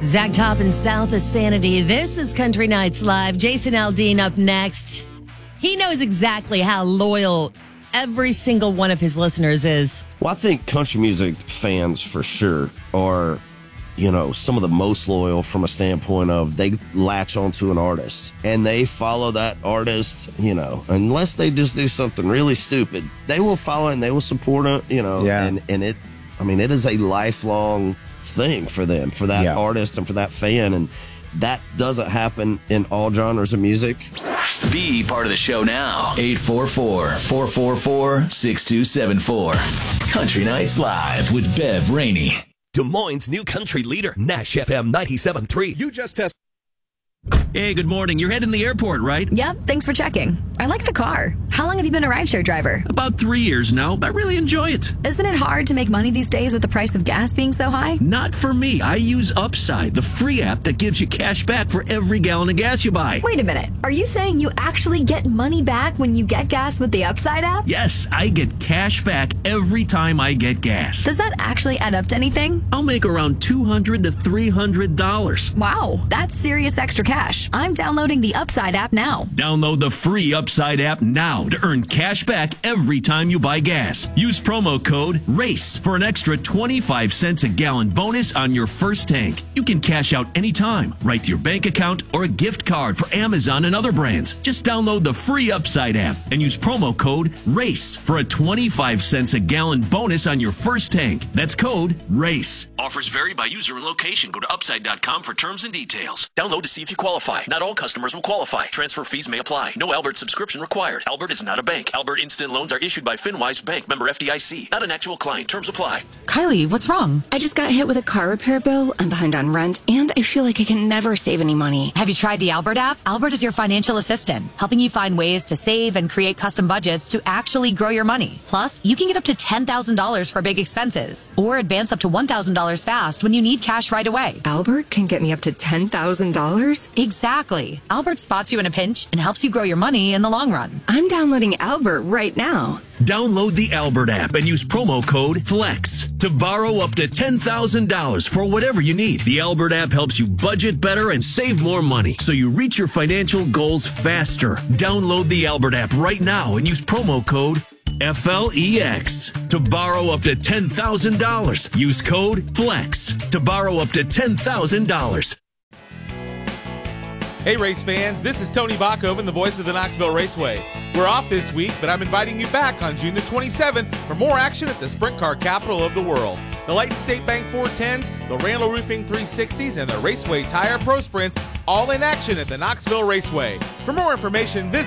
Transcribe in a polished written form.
Zach Top and South of Sanity. This is Country Nights Live. Jason Aldean up next. He knows exactly how loyal every single one of his listeners is. Well, I think country music fans for sure are, some of the most loyal from a standpoint of they latch onto an artist and they follow that artist, unless they just do something really stupid, they will follow and they will support it, Yeah. and it is a lifelong thing for them, for that artist and for that fan. And that doesn't happen in all genres of music. Be part of the show now. 844-444-6274. Country Nights Live with Bev Rainey. Des Moines' new country leader, Nash FM 97.3. You just tested. Hey, good morning. You're heading to the airport, right? Yep, thanks for checking. I like the car. How long have you been a rideshare driver? About 3 years now. I really enjoy it. Isn't it hard to make money these days with the price of gas being so high? Not for me. I use Upside, the free app that gives you cash back for every gallon of gas you buy. Wait a minute. Are you saying you actually get money back when you get gas with the Upside app? Yes, I get cash back every time I get gas. Does that actually add up to anything? I'll make around $200 to $300. Wow, that's serious extra cash. I'm downloading the Upside app now. Download the free Upside app now to earn cash back every time you buy gas. Use promo code RACE for an extra 25 cents a gallon bonus on your first tank. You can cash out anytime, right to your bank account or a gift card for Amazon and other brands. Just download the free Upside app and use promo code RACE for a 25 cents a gallon bonus on your first tank. That's code RACE. Offers vary by user and location. Go to upside.com for terms and details. Download to see if you qualify. Not all customers will qualify. Transfer fees may apply. No Albert subscription required. Albert is not a bank. Albert Instant Loans are issued by FinWise Bank, member FDIC. Not an actual client. Terms apply. Kylie, what's wrong? I just got hit with a car repair bill. I'm behind on rent, and I feel like I can never save any money. Have you tried the Albert app? Albert is your financial assistant, helping you find ways to save and create custom budgets to actually grow your money. Plus, you can get up to $10,000 for big expenses, or advance up to $1,000 fast when you need cash right away. Albert can get me up to $10,000? Exactly. Albert spots you in a pinch and helps you grow your money in the long run. I'm downloading Albert right now. Download the Albert app and use promo code FLEX to borrow up to $10,000 for whatever you need. The Albert app helps you budget better and save more money so you reach your financial goals faster. Download the Albert app right now and use promo code FLEX to borrow up to $10,000. Use code FLEX to borrow up to $10,000. Hey race fans, this is Tony Bachhoven, the voice of the Knoxville Raceway. We're off this week, but I'm inviting you back on June the 27th for more action at the sprint car capital of the world. The Lighton State Bank 410s, the Randall Roofing 360s, and the Raceway Tire Pro Sprints all in action at the Knoxville Raceway. For more information, visit